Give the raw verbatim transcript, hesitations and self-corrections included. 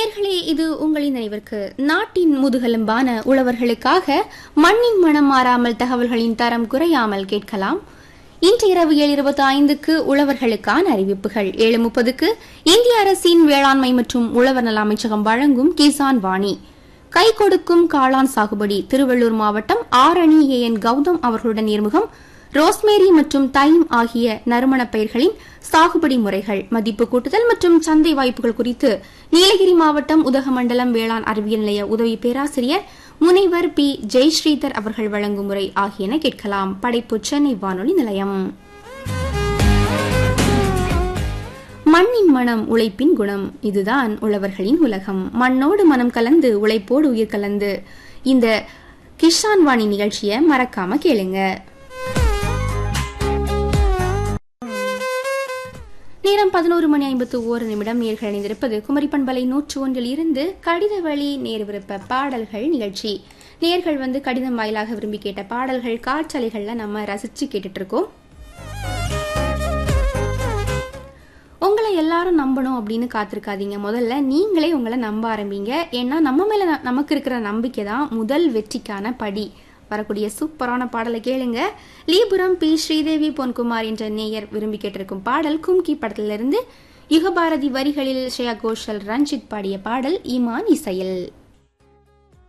நேயர்களே, இது உங்களின் நினைவிற்கு நாட்டின் முதுகெலும்பான உழவர்களுக்காக மண்ணின் மனம் மாறாமல் தகவல்களின் தரம் குறையாமல் கேட்கலாம். இன்று இரவு ஏழு இருபத்தி ஐந்துக்கு உழவர்களுக்கான அறிவிப்புகள், ஏழு முப்பதுக்கு இந்திய அரசின் வேளாண்மை மற்றும் உழவர் நல அமைச்சகம் வழங்கும் கிசான் வாணி, கை கொடுக்கும் காளான் சாகுபடி, திருவள்ளூர் மாவட்டம் ஆரணி ஏ என் கௌதம் அவர்களுடன் நேர்முகம், ரோஸ்மேரி மற்றும் தைம் ஆகிய நறுமணப் பயிர்களின் சாகுபடி முறைகள், மதிப்பு கூட்டுதல் மற்றும் சந்தை வாய்ப்புகள் குறித்து நீலகிரி மாவட்டம் உதகமண்டலம் வேளாண் அறிவியல் நிலைய உதவி பேராசிரியர் முனைவர் பி ஜெய்ஸ்ரீதர் அவர்கள் வழங்கும் முறை ஆகியன கேட்கலாம். படைப்பு சென்னை வானொலி நிலையம். மண்ணின் மனம், உழைப்பின் குணம், இதுதான் உழவர்களின் உலகம். மண்ணோடு மனம் கலந்து, உழைப்போடு உயிர் கலந்து இந்த கிஷான் வாணி நிகழ்ச்சியை மறக்காம கேளுங்க. நேரம் பதினோரு மணி ஐம்பத்து ஓரு நிமிடம். நேர்கள் இணைந்திருப்பது குமரி பண்பலை நூற்று ஒன்றில் இருந்து கடித வழி நேர் விருப்ப பாடல்கள் நிகழ்ச்சி. நேர்கள் வந்து கடிதம் வாயிலாக விரும்பி கேட்ட பாடல்கள் காற்றலைகள்ல நம்ம ரசிச்சு கேட்டுட்டு இருக்கோம். உங்களை எல்லாரும் நம்பணும் அப்படின்னு காத்திருக்காதீங்க. முதல்ல நீங்களே உங்களை நம்ப ஆரம்பிங்க. ஏன்னா நம்ம மேல நமக்கு இருக்கிற நம்பிக்கை தான் முதல் வெற்றிக்கான படி. வரக்கூடிய சூப்பரான பாடலை கேளுங்க. லீபுரம் பி ஸ்ரீதேவி பொன்குமார் என்ற நேயர் விரும்பி கேட்டிருக்கும் பாடல் கும்கி படத்திலிருந்து யுகபாரதி வரிகளில் ஸ்ரேயா கோஷல், ரஞ்சித் பாடிய பாடல், ஈமான் இசையில்.